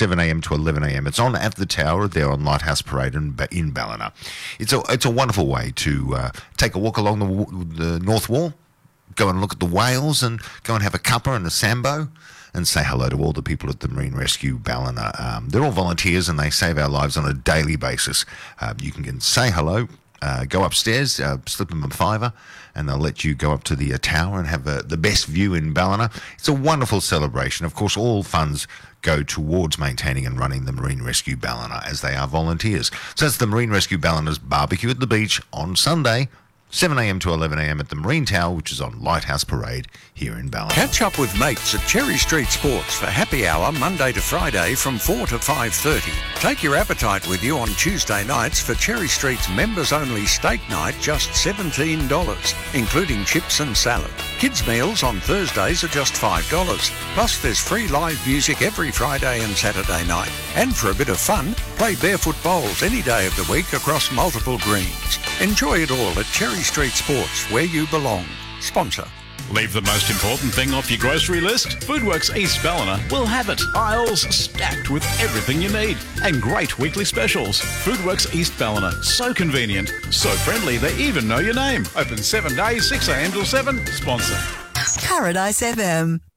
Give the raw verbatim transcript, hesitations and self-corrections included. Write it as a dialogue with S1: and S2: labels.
S1: seven a.m. to eleven a.m. It's on at the Tower there on Lighthouse Parade in, in Ballina. It's a it's a wonderful way to uh, take a walk along the, the North Wall, go and look at the whales, and go and have a cuppa and a sambo, and say hello to all the people at the Marine Rescue Ballina. Um, they're all volunteers and they save our lives on a daily basis. Uh, you can say hello, uh, go upstairs, uh, slip them a fiver, and they'll let you go up to the uh, tower and have uh, the best view in Ballina. It's a wonderful celebration. Of course, all funds go towards maintaining and running the Marine Rescue Ballina as they are volunteers. So it's the Marine Rescue Ballina's barbecue at the beach on Sunday, seven a.m. to eleven a.m. at the Marine Tower, which is on Lighthouse Parade here in Ballina.
S2: Catch up with mates at Cherry Street Sports for happy hour Monday to Friday from four to five thirty. Take your appetite with you on Tuesday nights for Cherry Street's members-only steak night, just seventeen dollars, including chips and salad. Kids' meals on Thursdays are just five dollars. Plus, there's free live music every Friday and Saturday night. And for a bit of fun, play barefoot bowls any day of the week across multiple greens. Enjoy it all at Cherry Street Sports, where you belong. Sponsor.
S3: Leave the most important thing off your grocery list? Foodworks East Ballina will have it. Aisles stacked with everything you need. And great weekly specials. Foodworks East Ballina. So convenient. So friendly they even know your name. Open seven days, six a.m. till seven. Sponsor.
S4: Paradise F M.